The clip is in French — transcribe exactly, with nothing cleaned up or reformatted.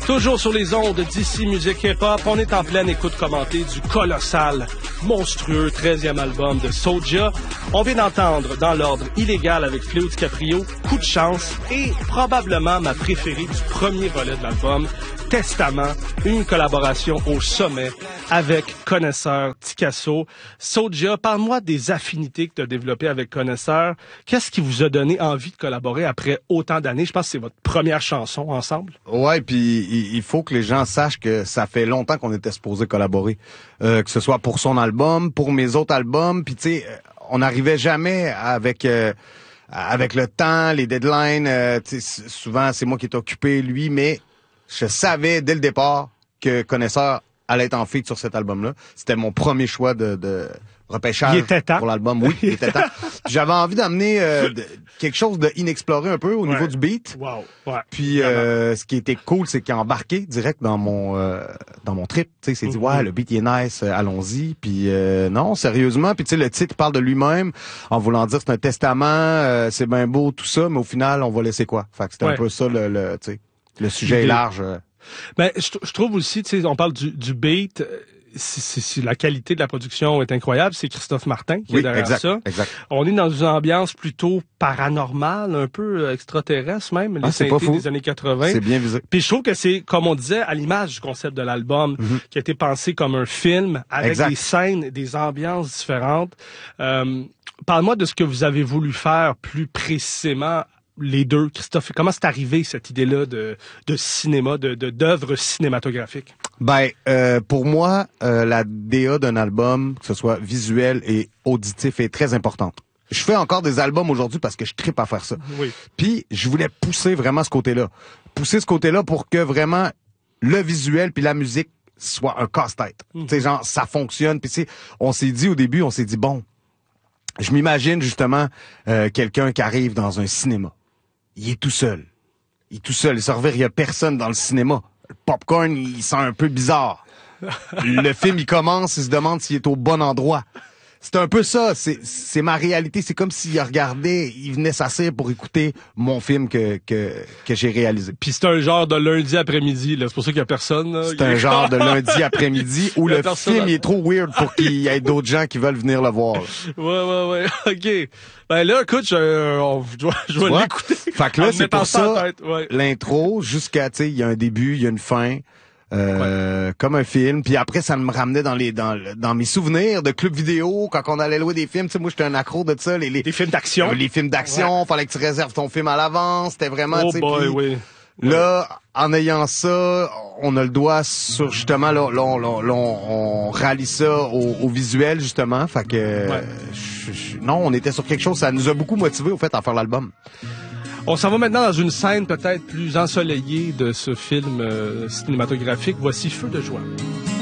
Toujours sur les ondes d'ici Musique Hip-Hop, on est en pleine écoute commentée du colossal, monstrueux treizième album de Soulja. On vient d'entendre dans l'ordre illégal avec Fléau DiCaprio, Coup de chance et probablement ma préférée du premier volet de l'album, Testament, une collaboration au sommet avec Connaisseur Ticasso. Soulja, parle-moi des affinités que tu as développées avec Connaisseur. Qu'est-ce qui vous a donné envie de collaborer après autant d'années? Je pense que c'est votre première chanson ensemble. Ouais, puis il faut que les gens sachent que ça fait longtemps qu'on était supposé collaborer. Euh, que ce soit pour son album, pour mes autres albums, puis tu sais, on n'arrivait jamais avec... Euh, avec le temps, les deadlines, euh, souvent c'est moi qui est occupé, lui, mais je savais dès le départ que Connaisseur allait être en feat sur cet album-là. C'était mon premier choix de, de repêchage il était temps. Pour l'album. Oui, il était temps. J'avais envie d'amener euh, de, quelque chose d'inexploré un peu au ouais. niveau du beat. Wow. Ouais. Puis euh, ce qui était cool, c'est qu'il a embarqué direct dans mon euh, dans mon trip. Tu sais, il s'est dit mm-hmm. ouais, le beat il est nice, euh, allons-y. Puis euh, non, sérieusement. Puis tu sais, le titre parle de lui-même en voulant dire c'est un testament, euh, c'est bien beau tout ça, mais au final, on va laisser quoi. Fait que c'était ouais. un peu ça le, le tu sais. Le sujet est large. Ben, je, je trouve aussi, tu sais, on parle du, du beat, c'est, c'est, c'est, la qualité de la production est incroyable. C'est Christophe Martin qui oui, est derrière exact, ça. Exact. On est dans une ambiance plutôt paranormale, un peu extraterrestre même, les ah, synthés des années quatre-vingts. C'est bien visé. Puis je trouve que c'est, comme on disait, à l'image du concept de l'album, mm-hmm. qui a été pensé comme un film avec exact. Des scènes, des ambiances différentes. Euh, parle-moi de ce que vous avez voulu faire plus précisément. Les deux, Christophe, comment c'est arrivé cette idée-là de, de cinéma, de, de d'œuvre cinématographique? Ben, euh, pour moi, euh, la D A d'un album, que ce soit visuel et auditif, est très importante. Je fais encore des albums aujourd'hui parce que je trippe à faire ça. Oui. Puis je voulais pousser vraiment ce côté-là, pousser ce côté-là pour que vraiment le visuel puis la musique soit un casse-tête. Mmh. Tu sais, genre ça fonctionne. Puis tu sais, on s'est dit au début, on s'est dit bon, je m'imagine justement euh, quelqu'un qui arrive dans un cinéma. Il est tout seul. Il est tout seul. Il se revient, il y a personne dans le cinéma. Le popcorn, il sent un peu bizarre. Le film, il commence, il se demande s'il est au bon endroit. C'est un peu ça. C'est, c'est ma réalité. C'est comme s'il regardait, il venait s'asseoir pour écouter mon film que, que, que j'ai réalisé. Puis c'est un genre de lundi après-midi, là. C'est pour ça qu'il y a personne, là. C'est un genre de lundi après-midi où le film il est trop weird pour qu'il y ait d'autres gens qui veulent venir le voir. Là. Ouais, ouais, ouais. OK. Ben là, écoute, je, on, je dois, je dois l'écouter. Fait que là, c'est pour ça, ouais. l'intro, jusqu'à, tu sais, il y a un début, il y a une fin. Euh, ouais. Comme un film, puis après ça me ramenait dans les dans dans mes souvenirs de club vidéo quand on allait louer des films. Tu sais, moi j'étais un accro de ça, les les, les films d'action, euh, les films d'action, ouais. Fallait que tu réserves ton film à l'avance, c'était vraiment. Oh tu sais, boy, oui. Là, en ayant ça, on a le doigt sur justement là, là, on, là, là on, on rallie ça au, au visuel justement, fait que ouais. je, je, non, on était sur quelque chose, ça nous a beaucoup motivés au fait à faire l'album. On s'en va maintenant dans une scène peut-être plus ensoleillée de ce film euh, cinématographique. Voici Feu de joie.